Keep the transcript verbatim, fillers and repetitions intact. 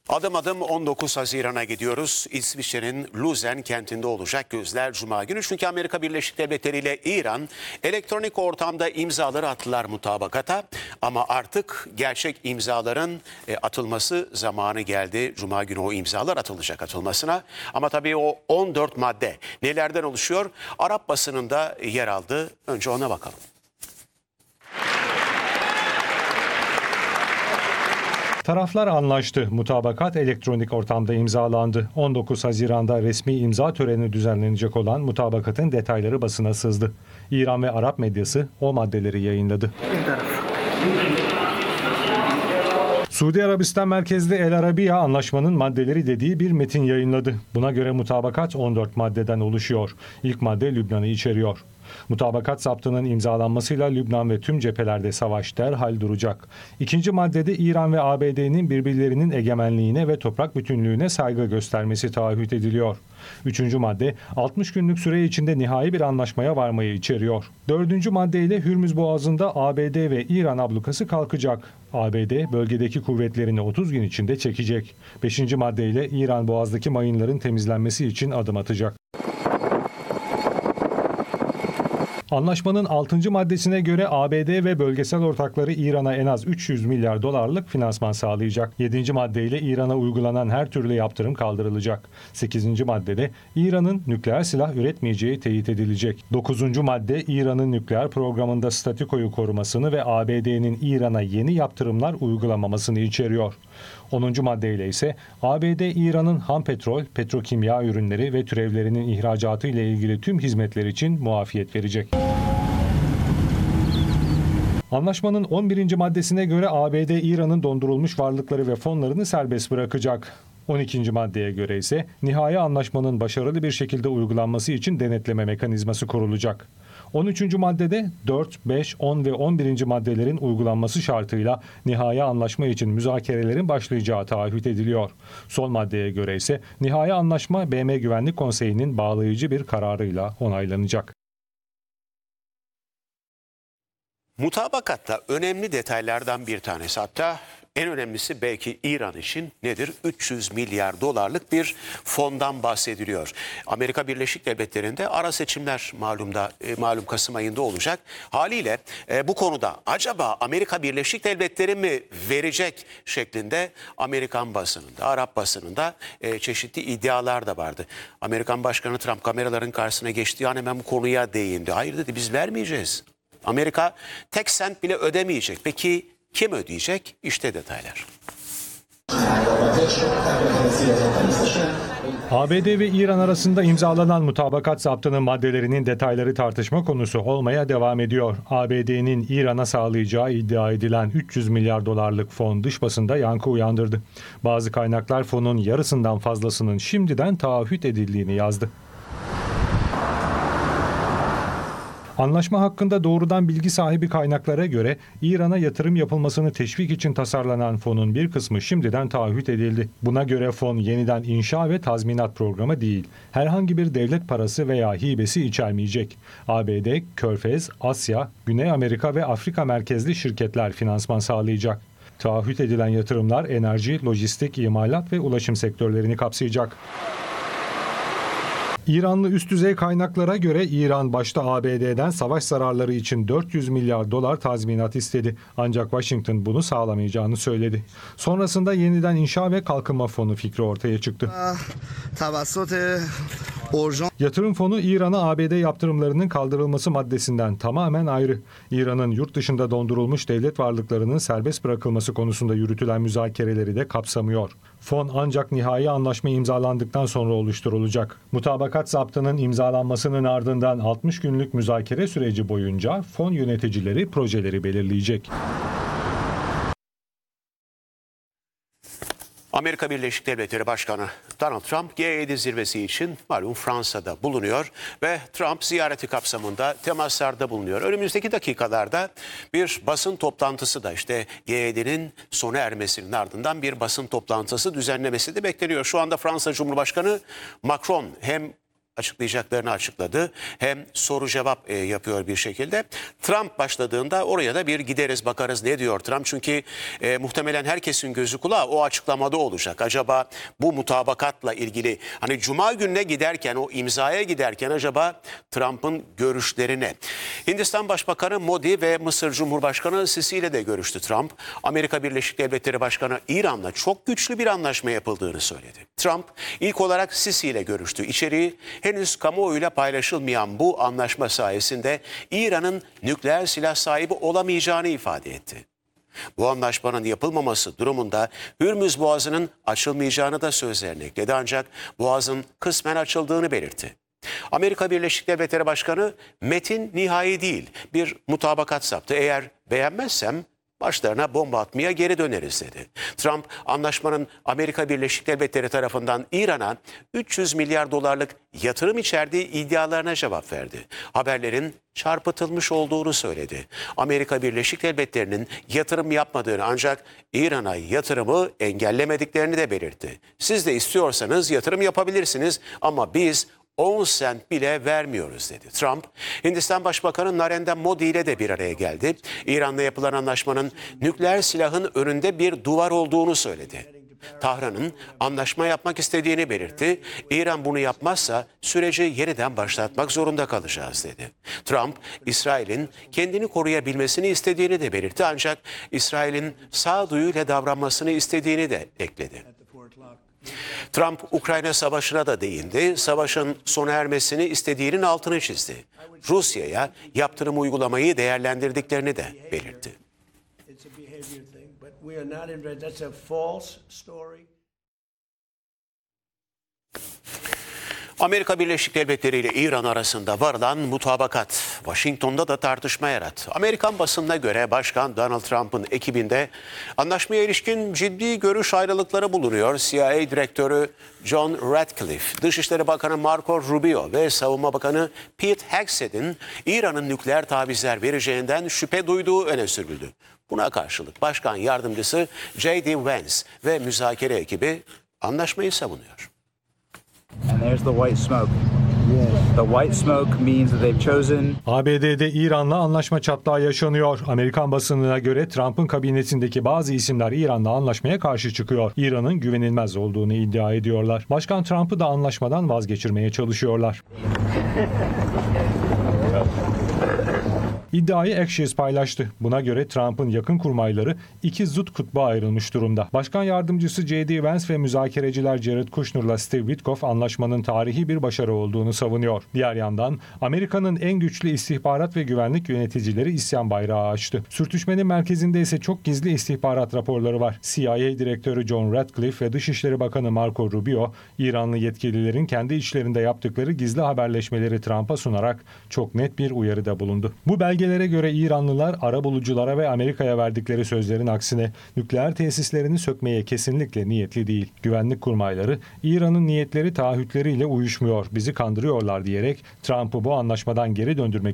Adım adım on dokuz Haziran'a gidiyoruz. İsviçre'nin Luzern kentinde olacak gözler Cuma günü. Çünkü Amerika Birleşik Devletleri ile İran elektronik ortamda imzaları attılar mutabakata. Ama artık gerçek imzaların atılması zamanı geldi. Cuma günü o imzalar atılacak atılmasına. Ama tabii o on dört madde nelerden oluşuyor? Arap basınında yer aldı. Önce ona bakalım. Taraflar anlaştı. Mutabakat elektronik ortamda imzalandı. on dokuz Haziran'da resmi imza töreni düzenlenecek olan mutabakatın detayları basına sızdı. İran ve Arap medyası o maddeleri yayınladı. Suudi Arabistan merkezli El Arabiya anlaşmanın maddeleri dediği bir metin yayınladı. Buna göre mutabakat on dört maddeden oluşuyor. İlk madde Lübnan'ı içeriyor. Mutabakat zaptının imzalanmasıyla Lübnan ve tüm cephelerde savaş derhal duracak. İkinci maddede İran ve A B D'nin birbirlerinin egemenliğine ve toprak bütünlüğüne saygı göstermesi taahhüt ediliyor. Üçüncü madde altmış günlük süre içinde nihai bir anlaşmaya varmayı içeriyor. Dördüncü maddeyle Hürmüz Boğazı'nda A B D ve İran ablukası kalkacak. A B D bölgedeki kuvvetlerini otuz gün içinde çekecek. Beşinci maddeyle İran Boğaz'daki mayınların temizlenmesi için adım atacak. Anlaşmanın altıncı maddesine göre A B D ve bölgesel ortakları İran'a en az üç yüz milyar dolarlık finansman sağlayacak. yedinci maddeyle İran'a uygulanan her türlü yaptırım kaldırılacak. sekizinci maddede İran'ın nükleer silah üretmeyeceği teyit edilecek. dokuzuncu madde İran'ın nükleer programında statükoyu korumasını ve A B D'nin İran'a yeni yaptırımlar uygulamamasını içeriyor. onuncu maddeyle ise A B D İran'ın ham petrol, petrokimya ürünleri ve türevlerinin ihracatı ile ilgili tüm hizmetler için muafiyet verecek. Anlaşmanın on birinci maddesine göre A B D İran'ın dondurulmuş varlıkları ve fonlarını serbest bırakacak. on ikinci maddeye göre ise nihai anlaşmanın başarılı bir şekilde uygulanması için denetleme mekanizması kurulacak. on üçüncü maddede dört, beş, on ve on birinci maddelerin uygulanması şartıyla nihai anlaşma için müzakerelerin başlayacağı taahhüt ediliyor. Son maddeye göre ise nihai anlaşma B M Güvenlik Konseyi'nin bağlayıcı bir kararıyla onaylanacak. Mutabakatta önemli detaylardan bir tanesi, hatta en önemlisi belki İran için nedir? üç yüz milyar dolarlık bir fondan bahsediliyor. Amerika Birleşik Devletleri'nde ara seçimler malumda e, malum Kasım ayında olacak. Haliyle e, bu konuda acaba Amerika Birleşik Devletleri mi verecek şeklinde Amerikan basınında, Arap basınında e, çeşitli iddialar da vardı. Amerikan Başkanı Trump kameraların karşısına geçtiği an hemen bu konuya değindi. Hayır dedi, biz vermeyeceğiz. Amerika tek sent bile ödemeyecek. Peki kim ödeyecek? İşte detaylar. A B D ve İran arasında imzalanan mutabakat zaptının maddelerinin detayları tartışma konusu olmaya devam ediyor. A B D'nin İran'a sağlayacağı iddia edilen üç yüz milyar dolarlık fon dış basında yankı uyandırdı. Bazı kaynaklar fonun yarısından fazlasının şimdiden taahhüt edildiğini yazdı. Anlaşma hakkında doğrudan bilgi sahibi kaynaklara göre İran'a yatırım yapılmasını teşvik için tasarlanan fonun bir kısmı şimdiden taahhüt edildi. Buna göre fon yeniden inşa ve tazminat programı değil, herhangi bir devlet parası veya hibesi içermeyecek. A B D, Körfez, Asya, Güney Amerika ve Afrika merkezli şirketler finansman sağlayacak. Taahhüt edilen yatırımlar enerji, lojistik, imalat ve ulaşım sektörlerini kapsayacak. İranlı üst düzey kaynaklara göre İran başta A B D'den savaş zararları için dört yüz milyar dolar tazminat istedi. Ancak Washington bunu sağlamayacağını söyledi. Sonrasında yeniden inşa ve kalkınma fonu fikri ortaya çıktı. Yatırım fonu İran'a A B D yaptırımlarının kaldırılması maddesinden tamamen ayrı. İran'ın yurt dışında dondurulmuş devlet varlıklarının serbest bırakılması konusunda yürütülen müzakereleri de kapsamıyor. Fon ancak nihai anlaşma imzalandıktan sonra oluşturulacak. Mutabakat zaptının imzalanmasının ardından altmış günlük müzakere süreci boyunca fon yöneticileri projeleri belirleyecek. Amerika Birleşik Devletleri Başkanı Donald Trump G yedi zirvesi için malum Fransa'da bulunuyor ve Trump ziyareti kapsamında temaslarda bulunuyor. Önümüzdeki dakikalarda bir basın toplantısı da işte G yedinin sona ermesinin ardından bir basın toplantısı düzenlemesi de bekleniyor. Şu anda Fransa Cumhurbaşkanı Macron hem açıklayacaklarını açıkladı. Hem soru cevap e, yapıyor bir şekilde. Trump başladığında oraya da bir gideriz bakarız ne diyor Trump. Çünkü e, muhtemelen herkesin gözü kulağı o açıklamada olacak. Acaba bu mutabakatla ilgili hani Cuma gününe giderken o imzaya giderken acaba Trump'ın görüşleri ne? Hindistan Başbakanı Modi ve Mısır Cumhurbaşkanı Sisi ile de görüştü Trump. Amerika Birleşik Devletleri Başkanı İran'la çok güçlü bir anlaşma yapıldığını söyledi. Trump ilk olarak Sisi ile görüştü. İçeriği henüz kamuoyuyla paylaşılmayan bu anlaşma sayesinde İran'ın nükleer silah sahibi olamayacağını ifade etti. Bu anlaşmanın yapılmaması durumunda Hürmüz Boğazı'nın açılmayacağını da sözlerine ekledi ancak Boğaz'ın kısmen açıldığını belirtti. Amerika Birleşik Devletleri Başkanı metin nihai değil bir mutabakat saptı. Eğer beğenmezsem başlarına bomba atmaya geri döneriz dedi. Trump anlaşmanın Amerika Birleşik Devletleri tarafından İran'a üç yüz milyar dolarlık yatırım içerdiği iddialarına cevap verdi. Haberlerin çarpıtılmış olduğunu söyledi. Amerika Birleşik Devletleri'nin yatırım yapmadığını ancak İran'a yatırımı engellemediklerini de belirtti. Siz de istiyorsanız yatırım yapabilirsiniz ama biz on sent bile vermiyoruz dedi. Trump, Hindistan Başbakanı Narendra Modi ile de bir araya geldi. İran'la yapılan anlaşmanın nükleer silahın önünde bir duvar olduğunu söyledi. Tahran'ın anlaşma yapmak istediğini belirtti. İran bunu yapmazsa süreci yeniden başlatmak zorunda kalacağız dedi. Trump, İsrail'in kendini koruyabilmesini istediğini de belirtti ancak İsrail'in sağduyuyla davranmasını istediğini de ekledi. Trump, Ukrayna Savaşı'na da değindi. Savaşın sona ermesini istediğinin altını çizdi. Rusya'ya yaptırım uygulamayı değerlendirdiklerini de belirtti. Amerika Birleşik Devletleri ile İran arasında varılan mutabakat Washington'da da tartışma yarattı. Amerikan basınına göre Başkan Donald Trump'ın ekibinde anlaşmaya ilişkin ciddi görüş ayrılıkları bulunuyor. C I A Direktörü John Ratcliffe, Dışişleri Bakanı Marco Rubio ve Savunma Bakanı Pete Hegseth'in İran'ın nükleer tavizler vereceğinden şüphe duyduğu öne sürüldü. Buna karşılık Başkan Yardımcısı J D Vance ve müzakere ekibi anlaşmayı savunuyor. And there's the white smoke. The white smoke means that they've chosen. A B D'de İran'la anlaşma çatlağı yaşanıyor. Amerikan basınına göre Trump'ın kabinetindeki bazı isimler İran'la anlaşmaya karşı çıkıyor. İran'ın güvenilmez olduğunu iddia ediyorlar. Başkan Trump'ı da anlaşmadan vazgeçirmeye çalışıyorlar. İddiayı Axios paylaştı. Buna göre Trump'ın yakın kurmayları iki zıt kutba ayrılmış durumda. Başkan Yardımcısı J D Vance ve müzakereciler Jared Kushner'la Steve Witkoff anlaşmanın tarihi bir başarı olduğunu savunuyor. Diğer yandan Amerika'nın en güçlü istihbarat ve güvenlik yöneticileri isyan bayrağı açtı. Sürtüşmenin merkezinde ise çok gizli istihbarat raporları var. C I A Direktörü John Ratcliffe ve Dışişleri Bakanı Marco Rubio, İranlı yetkililerin kendi içlerinde yaptıkları gizli haberleşmeleri Trump'a sunarak çok net bir uyarıda bulundu. Bu belge Belgelere göre İranlılar arabuluculara ve Amerika'ya verdikleri sözlerin aksine nükleer tesislerini sökmeye kesinlikle niyetli değil. Güvenlik kurmayları İran'ın niyetleri taahhütleriyle uyuşmuyor, bizi kandırıyorlar diyerek Trump'ı bu anlaşmadan geri döndürmek